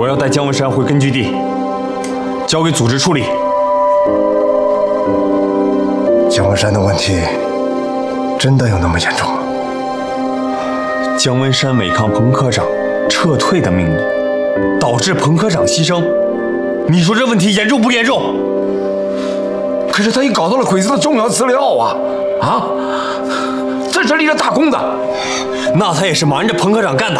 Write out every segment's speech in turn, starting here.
我要带姜文山回根据地，交给组织处理。 姜文山的问题真的有那么严重吗？ 姜文山违抗彭科长撤退的命令，导致彭科长牺牲。你说这问题严重不严重？ 可是他也搞到了鬼子的重要资料啊！在这立了大功的， 那他也是瞒着彭科长干的。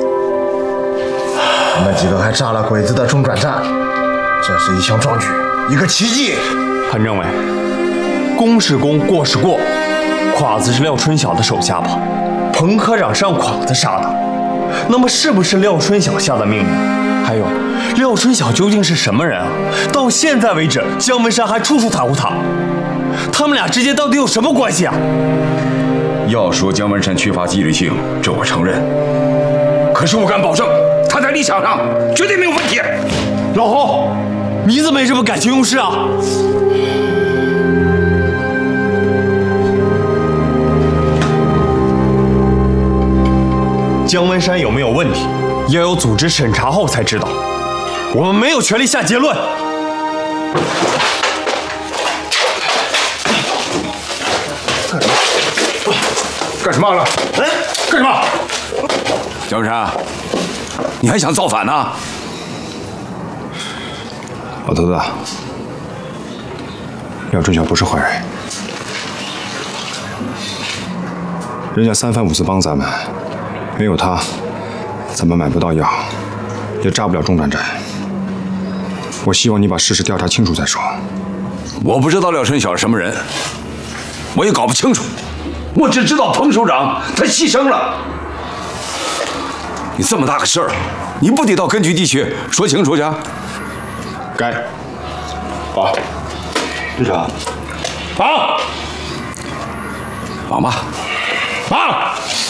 他们几个还炸了鬼子的中转站，这是一项壮举，一个奇迹。 潘政委，功是功，过是过，侉子是廖春晓的手下吧？彭科长是让侉子杀的，那么是不是廖春晓下的命令？还有，廖春晓究竟是什么人啊？到现在为止，姜文山还处处袒护他，他们俩之间到底有什么关系啊？ 要说姜文山缺乏纪律性，这我承认。可是我敢保证，他在立场上绝对没有问题。 老侯，你怎么也这么感情用事啊？姜文山有没有问题，要有组织审查后才知道。我们没有权利下结论。 干什么了？ 哎， 干什么？姜文山，你还想造反呢？ 老头子，廖春晓不是坏人，人家三番五次帮咱们，没有他，咱们买不到药，也炸不了中转站。我希望你把事实调查清楚再说。 我不知道廖春晓是什么人，我也搞不清楚，我只知道彭首长他牺牲了。你这么大个事儿，你不得到根据地去说清楚去？ 该。好，队长， 绑！绑吧，绑！